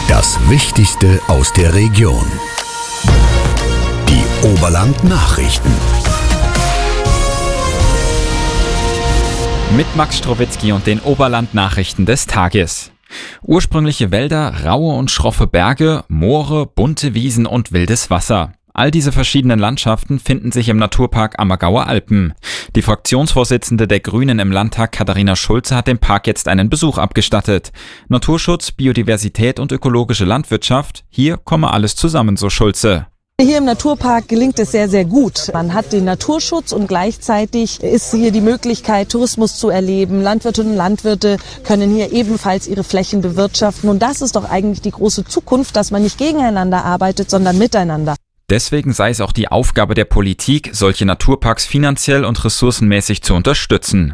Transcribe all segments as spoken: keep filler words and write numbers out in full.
Das Wichtigste aus der Region. Die Oberland-Nachrichten. Mit Max Strowitzki und den Oberland-Nachrichten des Tages. Ursprüngliche Wälder, raue und schroffe Berge, Moore, bunte Wiesen und wildes Wasser. All diese verschiedenen Landschaften finden sich im Naturpark Ammergauer Alpen. Die Fraktionsvorsitzende der Grünen im Landtag, Katharina Schulze, hat dem Park jetzt einen Besuch abgestattet. Naturschutz, Biodiversität und ökologische Landwirtschaft, hier komme alles zusammen, so Schulze. Hier im Naturpark gelingt es sehr, sehr gut. Man hat den Naturschutz und gleichzeitig ist hier die Möglichkeit, Tourismus zu erleben. Landwirtinnen und Landwirte können hier ebenfalls ihre Flächen bewirtschaften. Und das ist doch eigentlich die große Zukunft, dass man nicht gegeneinander arbeitet, sondern miteinander. Deswegen sei es auch die Aufgabe der Politik, solche Naturparks finanziell und ressourcenmäßig zu unterstützen.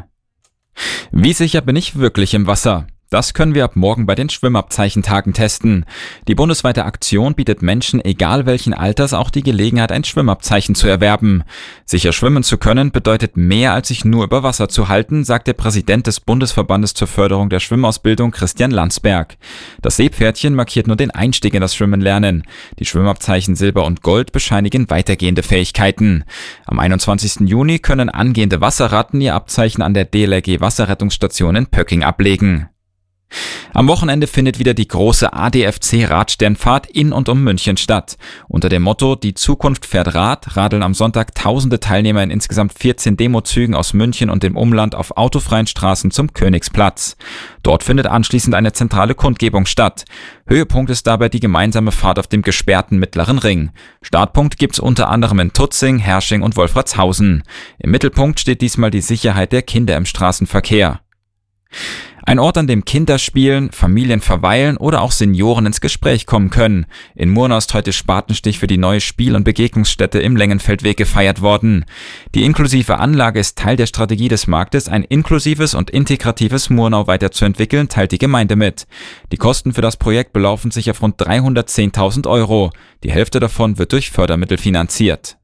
Wie sicher bin ich wirklich im Wasser? Das können wir ab morgen bei den Schwimmabzeichentagen testen. Die bundesweite Aktion bietet Menschen, egal welchen Alters, auch die Gelegenheit, ein Schwimmabzeichen zu erwerben. Sicher schwimmen zu können bedeutet mehr, als sich nur über Wasser zu halten, sagt der Präsident des Bundesverbandes zur Förderung der Schwimmausbildung, Christian Landsberg. Das Seepferdchen markiert nur den Einstieg in das Schwimmen lernen. Die Schwimmabzeichen Silber und Gold bescheinigen weitergehende Fähigkeiten. Am einundzwanzigsten Juni können angehende Wasserratten ihr Abzeichen an der D L R G Wasserrettungsstation in Pöcking ablegen. Am Wochenende findet wieder die große A D F C-Radsternfahrt in und um München statt. Unter dem Motto "Die Zukunft fährt Rad" radeln am Sonntag tausende Teilnehmer in insgesamt vierzehn Demozügen aus München und dem Umland auf autofreien Straßen zum Königsplatz. Dort findet anschließend eine zentrale Kundgebung statt. Höhepunkt ist dabei die gemeinsame Fahrt auf dem gesperrten Mittleren Ring. Startpunkt gibt's unter anderem in Tutzing, Herrsching und Wolfratshausen. Im Mittelpunkt steht diesmal die Sicherheit der Kinder im Straßenverkehr. Ein Ort, an dem Kinder spielen, Familien verweilen oder auch Senioren ins Gespräch kommen können. In Murnau ist heute Spatenstich für die neue Spiel- und Begegnungsstätte im Längenfeldweg gefeiert worden. Die inklusive Anlage ist Teil der Strategie des Marktes, ein inklusives und integratives Murnau weiterzuentwickeln, teilt die Gemeinde mit. Die Kosten für das Projekt belaufen sich auf rund dreihundertzehntausend Euro. Die Hälfte davon wird durch Fördermittel finanziert.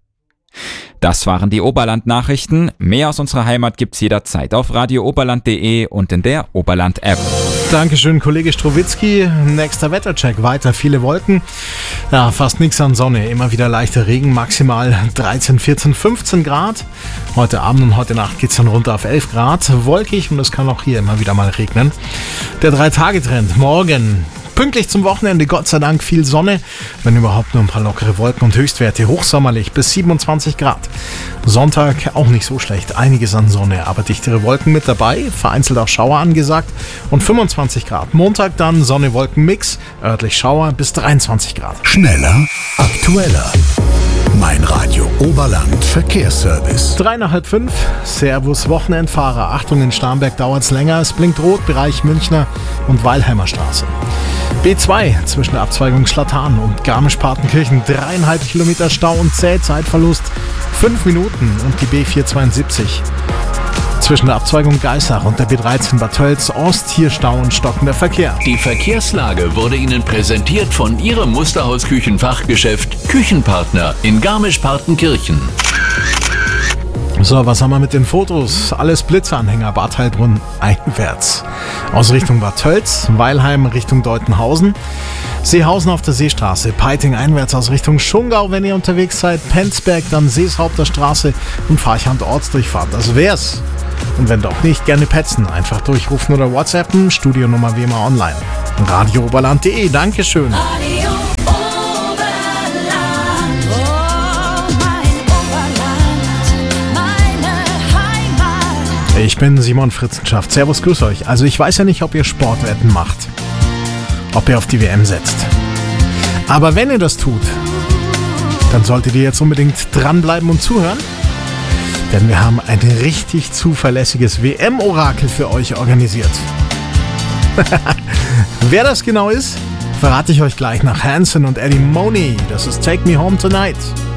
Das waren die Oberland-Nachrichten. Mehr aus unserer Heimat gibt's jederzeit auf radio oberland punkt de und in der Oberland-App. Dankeschön, Kollege Strowitzki. Nächster Wettercheck. Weiter viele Wolken. Ja, fast nichts an Sonne. Immer wieder leichter Regen. Maximal dreizehn, vierzehn, fünfzehn Grad. Heute Abend und heute Nacht geht's dann runter auf elf Grad. Wolkig und es kann auch hier immer wieder mal regnen. Der Drei-Tage-Trend. Morgen. Pünktlich zum Wochenende, Gott sei Dank, viel Sonne, wenn überhaupt nur ein paar lockere Wolken und Höchstwerte hochsommerlich bis siebenundzwanzig Grad. Sonntag auch nicht so schlecht, einiges an Sonne, aber dichtere Wolken mit dabei, vereinzelt auch Schauer angesagt und fünfundzwanzig Grad. Montag dann Sonne-Wolken-Mix, örtlich Schauer bis dreiundzwanzig Grad. Schneller, aktueller. Mein Radio Oberland Verkehrsservice. Drei nach halb fünf. Servus Wochenendfahrer. Achtung, in Starnberg dauert es länger. Es blinkt rot, Bereich Münchner und Weilheimer Straße. B zwei zwischen der Abzweigung Schlattan und Garmisch-Partenkirchen. Dreieinhalb Kilometer Stau und zäh Zeitverlust. Fünf Minuten und die B vierhundertzweiundsiebzig. Zwischen der Abzweigung Geissach und der B dreizehn Bad Tölz Ost, hier Stau und stockender Verkehr. Die Verkehrslage wurde Ihnen präsentiert von Ihrem Musterhaus-Küchenfachgeschäft Küchenpartner in Garmisch-Partenkirchen. So, was haben wir mit den Fotos? Alles Blitzanhänger, Bad Heilbrunn einwärts. Aus Richtung Bad Tölz, Weilheim Richtung Deutenhausen, Seehausen auf der Seestraße, Peiting einwärts aus Richtung Schungau, wenn ihr unterwegs seid, Penzberg, dann Seeshaupter Straße und Farchand Ortsdurchfahrt. Das wär's. Und wenn doch nicht, gerne petzen. Einfach durchrufen oder WhatsAppen, Studionummer wie immer online. radio oberland punkt de, Dankeschön. Radio Oberland, oh mein Oberland, meine Heimat. Ich bin Simon Fritzenschaft. Servus, grüß euch. Also ich weiß ja nicht, ob ihr Sportwetten macht. Ob ihr auf die W M setzt. Aber wenn ihr das tut, dann solltet ihr jetzt unbedingt dranbleiben und zuhören. Denn wir haben ein richtig zuverlässiges W M-Orakel für euch organisiert. Wer das genau ist, verrate ich euch gleich nach Hanson und Eddie Money. Das ist Take Me Home Tonight.